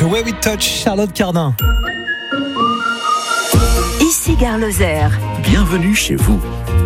The Way We Touch, Charlotte Cardin. Ici Gare Lozère. Bienvenue chez vous.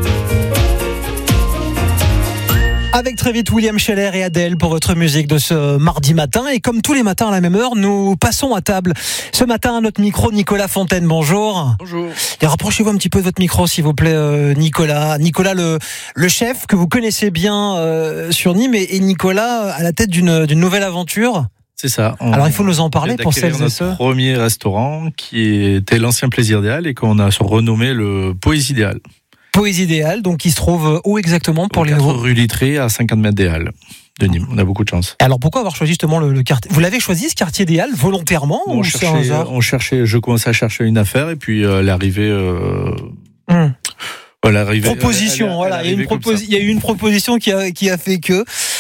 Avec très vite William Scheller et Adèle pour votre musique de ce mardi matin. Et comme tous les matins à la même heure, nous passons à table. Ce matin, à notre micro, Nicolas Fontaine. Bonjour. Bonjour. Et rapprochez-vous un petit peu de votre micro, s'il vous plaît, Nicolas. Nicolas, le chef que vous connaissez bien sur Nîmes, et Nicolas à la tête d'une nouvelle aventure. C'est ça. Alors il faut nous en parler pour celles et ceux. Notre premier restaurant qui était l'ancien Plaisir Idéal et qu'on a renommé le Poésie Idéal. Poésie Idéal, donc qui se trouve où exactement pour les nouveaux ? Rue Littré à 50 mètres des Halles de Nîmes. On a beaucoup de chance. Alors pourquoi avoir choisi justement le quartier ? Vous l'avez choisi ce quartier des Halles volontairement ou c'est un hasard ? Je commençais à chercher une affaire et puis l'arrivée. Proposition, voilà. Il y a eu une proposition qui a fait que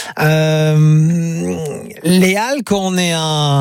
les Halles, quand on est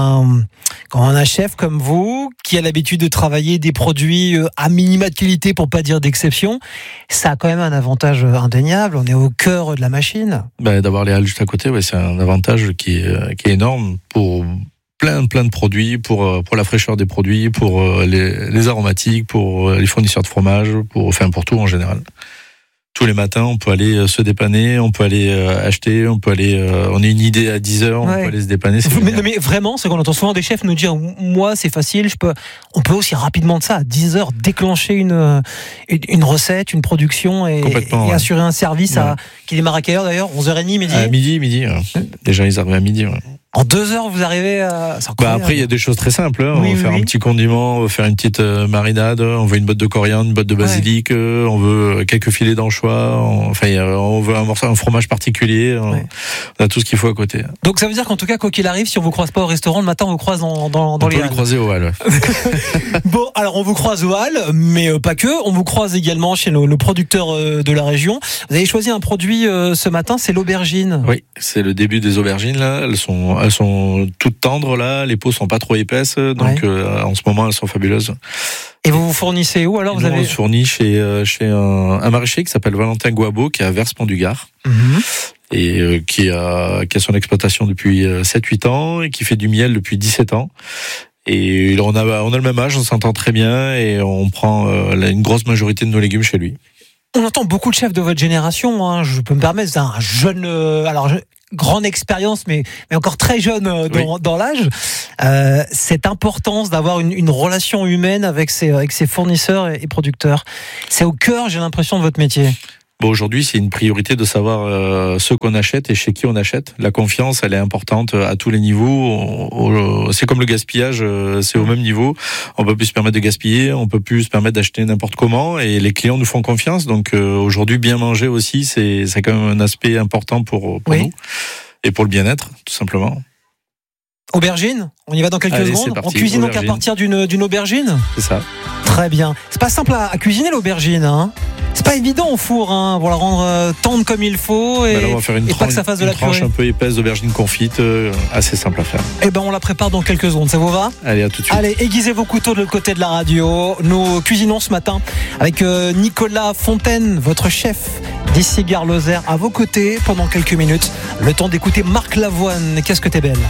un chef comme vous, qui a l'habitude de travailler des produits à minima de qualité, pour pas dire d'exception, ça a quand même un avantage indéniable. On est au cœur de la machine. D'avoir les Halles juste à côté, c'est un avantage qui est énorme pour plein de produits, pour la fraîcheur des produits, pour les aromatiques, pour les fournisseurs de fromage, pour tout en général. Tous les matins, on peut aller se dépanner, on peut aller acheter, on a une idée à 10h, on peut aller se dépanner. Mais vraiment, c'est qu'on entend souvent des chefs nous dire, moi c'est facile, on peut aussi rapidement de ça, à 10h, déclencher une recette, une production et assurer un service qui démarre à quelle heure d'ailleurs ? 11h30, midi ? À midi. Les gens, ils arrivent à midi. En 2 heures, vous arrivez à... Après, il y a des choses très simples. On va faire un petit condiment, on va faire une petite marinade, on veut une botte de coriandre, une botte de basilic, on veut quelques filets d'anchois, on veut un fromage particulier. On a tout ce qu'il faut à côté. Donc ça veut dire qu'en tout cas, quoi qu'il arrive, si on vous croise pas au restaurant, le matin, on vous croise dans les Halles. On peut le croiser au Halles. Bon, alors on vous croise au Halles, mais pas que. On vous croise également chez nos producteurs de la région. Vous avez choisi un produit ce matin, c'est l'aubergine. Oui, c'est le début des aubergines là. Elles sont toutes tendres là, les peaux sont pas trop épaisses, donc en ce moment elles sont fabuleuses. Et vous fournissez où alors ? On se fournit chez un maraîcher qui s'appelle Valentin Guabeau, qui est à Verspont-du-Gard, et qui a son exploitation depuis 7-8 ans et qui fait du miel depuis 17 ans. Et on a le même âge, on s'entend très bien et on prend une grosse majorité de nos légumes chez lui. On entend beaucoup de chefs de votre génération, je peux me permettre, c'est un jeune, grande expérience, mais encore très jeune dans l'âge. Cette importance d'avoir une relation humaine avec ses fournisseurs et producteurs, c'est au cœur, j'ai l'impression, de votre métier. Aujourd'hui, c'est une priorité de savoir ce qu'on achète et chez qui on achète. La confiance, elle est importante à tous les niveaux. C'est comme le gaspillage, c'est au même niveau. On peut plus se permettre de gaspiller, on peut plus se permettre d'acheter n'importe comment, et les clients nous font confiance. Donc aujourd'hui, bien manger aussi, c'est quand même un aspect important pour nous et pour le bien-être, tout simplement. Aubergine, on y va dans quelques secondes. On cuisine donc à partir d'une aubergine. C'est ça. Très bien. C'est pas simple à cuisiner l'aubergine, C'est pas évident au four, pour la rendre tendre comme il faut et, là, on va faire pas que ça fasse de la purée. Une tranche un peu épaisse d'aubergine confite, assez simple à faire. On la prépare dans quelques secondes, ça vous va ? Allez, à tout de suite. Allez, aiguisez vos couteaux de l'autre côté de la radio. Nous cuisinons ce matin avec Nicolas Fontaine, votre chef d'ici Gare Lozère, à vos côtés pendant quelques minutes. Le temps d'écouter Marc Lavoine. Qu'est-ce que t'es belle ?